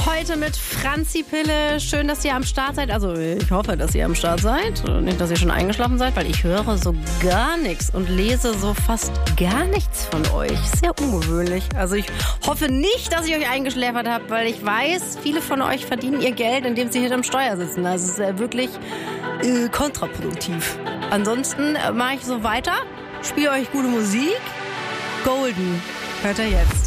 Heute mit Franzi Pille. Schön, dass ihr am Start seid. Also ich hoffe, dass ihr am Start seid. Nicht, dass ihr schon eingeschlafen seid, weil ich höre so gar nichts und lese so fast gar nichts von euch. Sehr ungewöhnlich. Also ich hoffe nicht, dass ich euch eingeschläfert habe, weil ich weiß, viele von euch verdienen ihr Geld, indem sie hinterm Steuer sitzen. Also es ist wirklich kontraproduktiv. Ansonsten mache ich so weiter. Spiele euch gute Musik. Golden hört ihr jetzt.